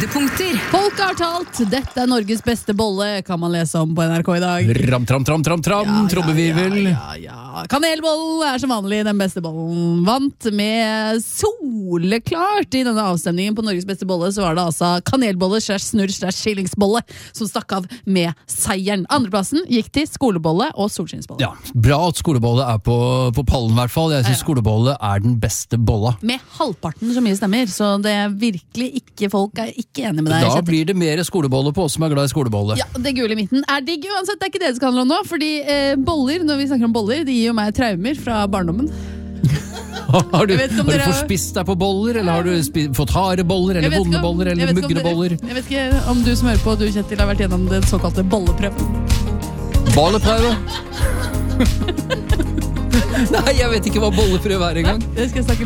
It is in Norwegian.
Høydepunkter. Folk har talt, dette er Norges beste bolle, kan man lese om på NRK i dag. Ram, tram, tram, tram, tram, trommevirvel. Ja. Kanelboll er som vanlig den beste bollen. Vant med soleklart i denne avstemningen på Norges beste bolle, så var det altså kanelbolle /snurr/skillingsbolle som stakk av med seieren. Andreplassen gikk til skolebolle og solskinnsbolle. Ja, bra at skolebolle er på pallen i hvert fall. Jeg synes skolebolle er den beste bolla. Med halvparten så mye stemmer, så det er virkelig ikke, folk er ikke enige med deg. Da blir det mer skolebolle på oss som er glad i skolebolle. Ja, det gule i midten er digg uansett, det er ikke det det skal handle om nå, fordi boller, når vi snakker om boller, de gir jo meg traumer fra barndommen. Har du fått spist deg på boller, eller har du fått harde boller, eller vonde boller, eller mugne boller? Jeg vet ikke om du som hører på, du Kjetil, har vært gjennom den såkalte bolleprøven. Bolleprøve? Nei, jeg vet ikke hva bolleprøve er engang. Det skal jeg snakke